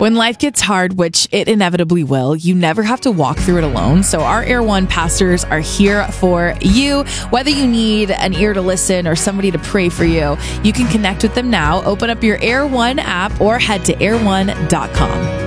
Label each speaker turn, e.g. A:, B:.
A: When life gets hard, which it inevitably will, you never have to walk through it alone. So our Air One pastors are here for you. Whether you need an ear to listen or somebody to pray for you, you can connect with them now. Open up your Air One app or head to air1.com.